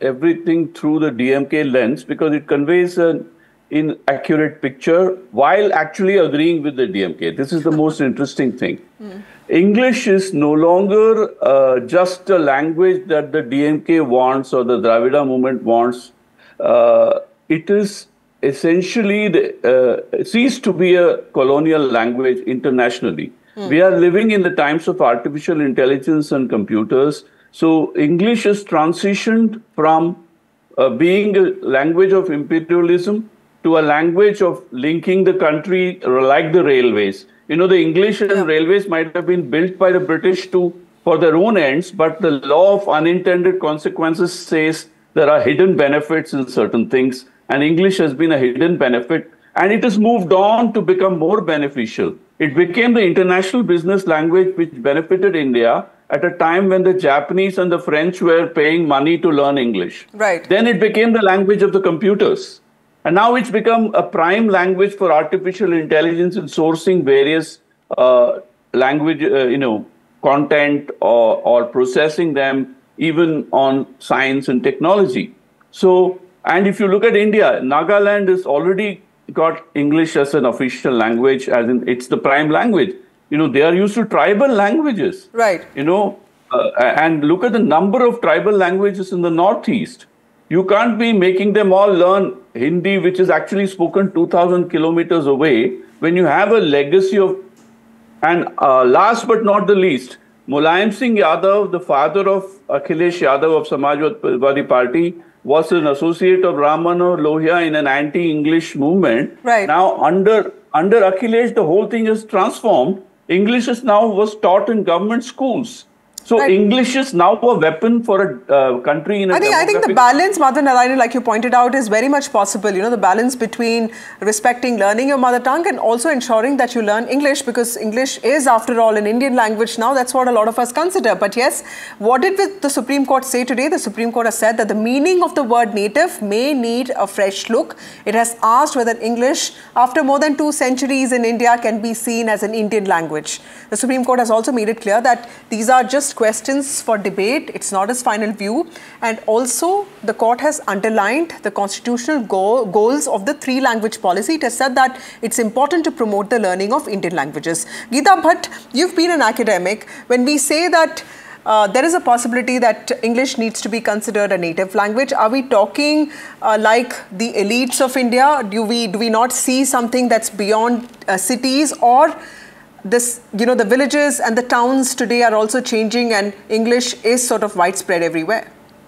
everything through the DMK lens because it conveys an inaccurate picture while actually agreeing with the DMK. This is the most interesting thing. English is no longer just a language that the DMK wants or the Dravida movement wants. It is essentially ceased to be a colonial language internationally. We are living in the times of artificial intelligence and computers. So English has transitioned from being a language of imperialism to a language of linking the country like the railways. You know, the English and railways might have been built by the British for their own ends, but the law of unintended consequences says there are hidden benefits in certain things, and English has been a hidden benefit, and it has moved on to become more beneficial. It became the international business language which benefited India at a time when the Japanese and the French were paying money to learn English. Right. Then it became the language of the computers. And now it's become a prime language for artificial intelligence in sourcing various content or processing them even on science and technology. So, and if you look at India, Nagaland has already got English as an official language, as in it's the prime language. You know, they are used to tribal languages. Right. You know, and look at the number of tribal languages in the Northeast. You can't be making them all learn Hindi, which is actually spoken 2,000 kilometers away, when you have a legacy of, and last but not the least, Mulayam Singh Yadav, the father of Akhilesh Yadav of Samajwadi Party, was an associate of Ram Manohar Lohia in an anti-English movement. Right. Now, under Akhilesh, the whole thing is transformed. English is now was taught in government schools. So right. English is now a weapon for a country in a I think the balance, Madhav Narayanan, like you pointed out, is very much possible. You know, the balance between respecting learning your mother tongue and also ensuring that you learn English, because English is, after all, an Indian language now. That's what a lot of us consider. But yes, what did the Supreme Court say today? The Supreme Court has said that the meaning of the word native may need a fresh look. It has asked whether English, after more than 2 centuries in India, can be seen as an Indian language. The Supreme Court has also made it clear that these are just questions for debate. It's not its final view. And also, the court has underlined the constitutional goals of the 3-language policy. It has said that it's important to promote the learning of Indian languages. Geeta Bhatt, you've been an academic. When we say that there is a possibility that English needs to be considered a native language, are we talking like the elites of India? Do we not see something that's beyond cities, or this, you know, the villages and the towns today are also changing and English is sort of widespread everywhere?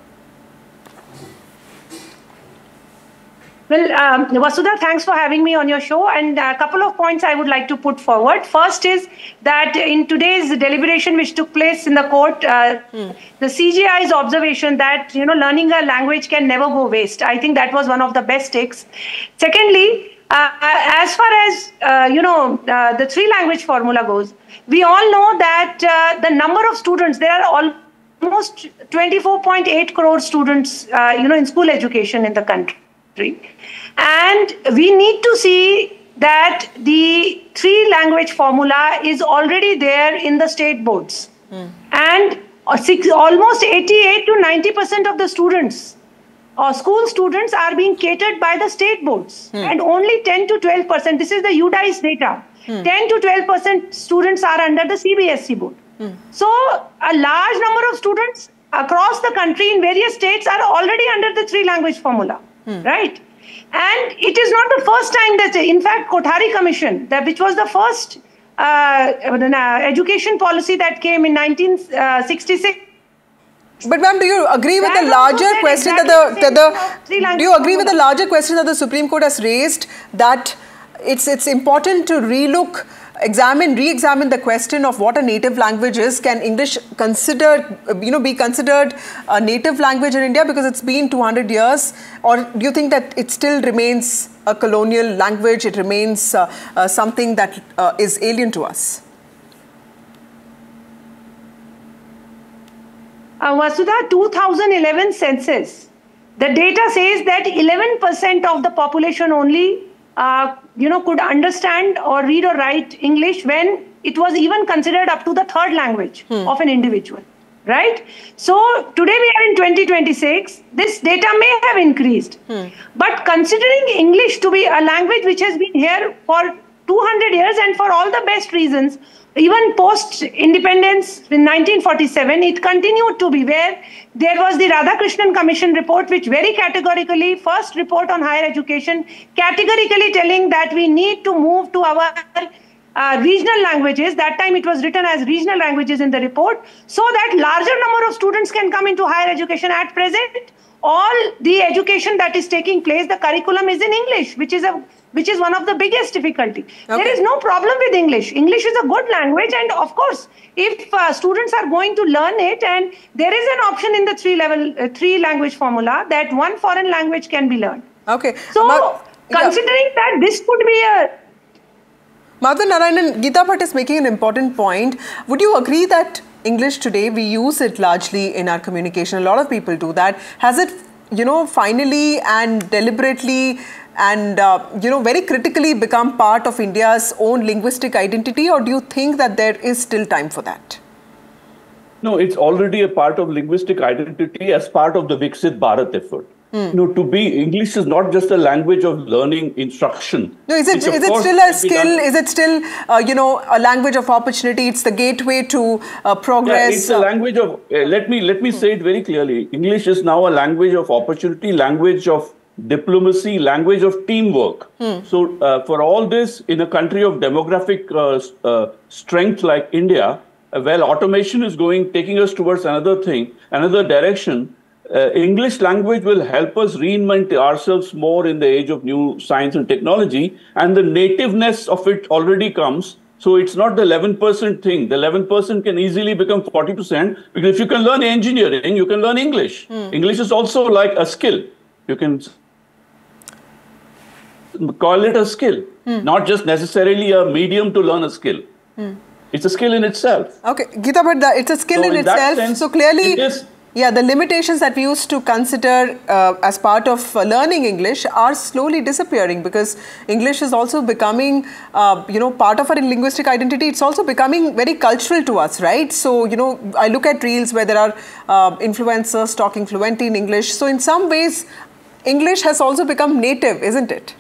Well, Vasudha, thanks for having me on your show. And a couple of points I would like to put forward. First is that in today's deliberation which took place in the court, the CJI's observation that, you know, learning a language can never go waste. I think that was one of the best takes. Secondly, as far as, the 3-language formula goes, we all know that the number of students, there are almost 24.8 crore students, in school education in the country. And we need to see that the 3-language formula is already there in the state boards. And almost 88 to 90% of the students, school students, are being catered by the state boards, and only 10 to 12%, this is the UDICE data, 10 to 12% students are under the CBSE board. So a large number of students across the country in various states are already under the 3-language formula, right? And it is not the first time that, in fact, Kothari Commission, which was the first education policy that came in 1966, but ma'am, do you agree with the larger question that the Supreme Court has raised, that it's important to re-examine the question of what a native language is? Can English be considered a native language in India because it's been 200 years? Or do you think that it still remains a colonial language? It remains something that is alien to us? Vasudha, 2011 census, the data says that 11% of the population only, could understand or read or write English when it was even considered up to the 3rd language of an individual. right? So today we are in 2026. This data may have increased. But considering English to be a language which has been here for 200 years and for all the best reasons, even post-independence in 1947, it continued to be, where there was the Radhakrishnan Commission report, which very categorically, first report on higher education, categorically telling that we need to move to our regional languages. That time it was written as regional languages in the report, so that larger number of students can come into higher education. At present, all the education that is taking place, the curriculum is in English, which is one of the biggest difficulty. Okay. There is no problem with English. English is a good language, and of course, if students are going to learn it, and there is an option in the three language formula that one foreign language can be learned. Okay. So, considering that this could be a Madhavan Narayanan, Geeta Bhatt is making an important point. Would you agree that English today, we use it largely in our communication? A lot of people do that. Has it, finally and deliberately and, very critically become part of India's own linguistic identity, or do you think that there is still time for that? No, it's already a part of linguistic identity as part of the Viksit Bharat effort. English is not just a language of learning instruction. No, is it still a skill? Is it still, a language of opportunity? It's the gateway to progress. Yeah, it's a language of, let me say it very clearly. English is now a language of opportunity, language of diplomacy, language of teamwork. So for all this, in a country of demographic strength like India, automation is taking us towards another direction. English language will help us reinvent ourselves more in the age of new science and technology, and the nativeness of it already comes. So it's not the 11% thing. The 11% can easily become 40%, because if you can learn engineering, you can learn English. English is also like a skill. You can call it a skill, not just necessarily a medium to learn a skill. It's a skill in itself. Okay, Geeta, but it's a skill in itself. Sense, so clearly, the limitations that we used to consider as part of learning English are slowly disappearing, because English is also becoming, part of our linguistic identity. It's also becoming very cultural to us, right? So, I look at reels where there are influencers talking fluently in English. So, in some ways, English has also become native, isn't it?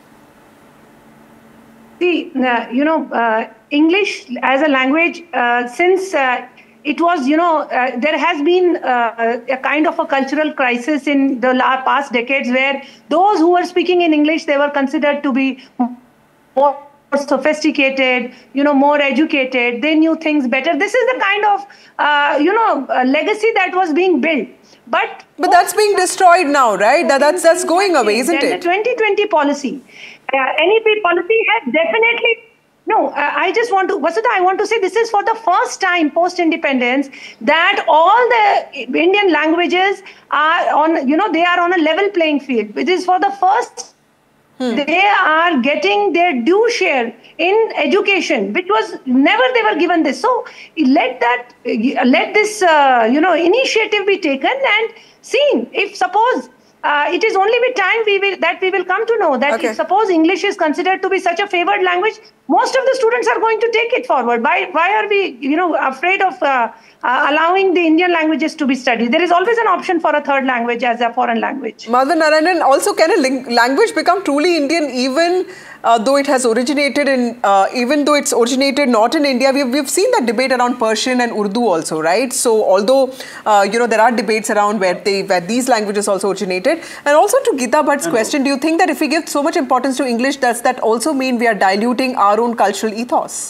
See, English as a language, since it was, there has been a kind of a cultural crisis in the past decades, where those who were speaking in English, they were considered to be more sophisticated, more educated. They knew things better. This is the kind of, legacy that was being built. But that's being destroyed now, right? That's going away, isn't it? The 2020 policy, NEP policy has definitely... No, I just want to, Vasudha, I want to say this is for the first time post-independence that all the Indian languages are on, they are on a level playing field. It is for the first, they are getting their due share in education, which was never they were given this. So let this, initiative be taken and seen. If suppose it is only with time we will come to know that if suppose English is considered to be such a favored language, most of the students are going to take it forward. Why are we, afraid of allowing the Indian languages to be studied? There is always an option for a third language as a foreign language. Madhavan Narayanan, also can a language become truly Indian even though it has originated in, even though it's originated not in India? We've seen that debate around Persian and Urdu also, right? So although, there are debates around where these languages also originated. And also to Geeta Bhatt's question, do you think that if we give so much importance to English, does that also mean we are diluting our own cultural ethos?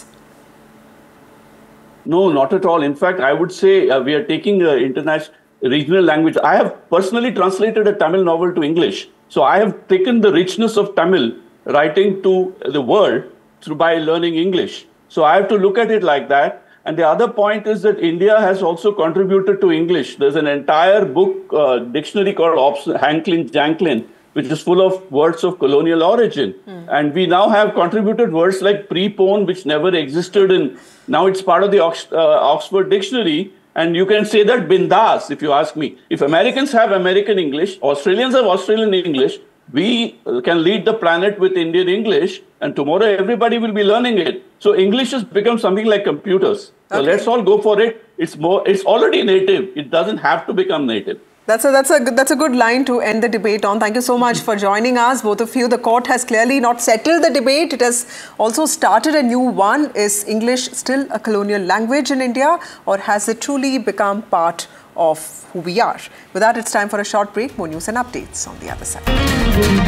No, not at all. In fact, I would say we are taking international regional language. I have personally translated a Tamil novel to English. So I have taken the richness of Tamil writing to the world by learning English. So I have to look at it like that. And the other point is that India has also contributed to English. There's an entire book, dictionary called Hanklin Janklin, which is full of words of colonial origin. And we now have contributed words like prepone, which never existed in, now it's part of the Oxford Dictionary. And you can say that bindas, if you ask me. If Americans have American English, Australians have Australian English, We can lead the planet with Indian English, and tomorrow everybody will be learning it. So English has become something like computers. So let's all go for it. It's already native. It doesn't have to become native. That's a good line to end the debate on. Thank you so much for joining us, both of you. The court has clearly not settled the debate. It has also started a new one. Is English still a colonial language in India, or has it truly become part of who we are? With that, it's time for a short break. More news and updates on the other side.